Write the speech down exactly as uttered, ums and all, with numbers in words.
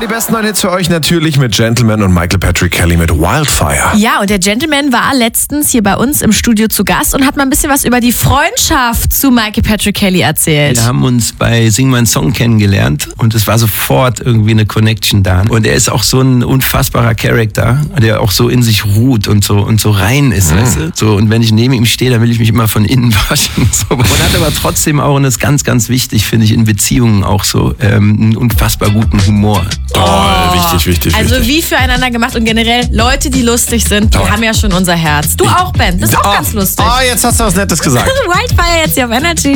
die besten neuen Hits für euch natürlich mit Gentleman und Michael Patrick Kelly mit Wildfire. Ja, und der Gentleman war letztens hier bei uns im Studio zu Gast und hat mal ein bisschen was über die Freundschaft zu Michael Patrick Kelly erzählt. Wir haben uns bei Sing mein Song kennengelernt und es war sofort irgendwie eine Connection da. Und er ist auch so ein unfassbarer Charakter, der auch so in sich ruht und so und so rein ist, mhm. weißt du? So, und wenn ich neben ihm stehe, dann will ich mich immer von innen waschen. So. Und hat aber trotzdem auch, und das ist ganz, ganz wichtig, finde ich, in Beziehungen auch so, ähm, einen unfassbar guten Humor. Toll, oh, wichtig, wichtig, Also wichtig. wie füreinander gemacht und generell Leute, die lustig sind, die Toll. haben ja schon unser Herz. Du auch, Ben, bist auch oh, ganz lustig. Oh, jetzt hast du was Nettes gesagt. Wildfire jetzt hier auf Energy.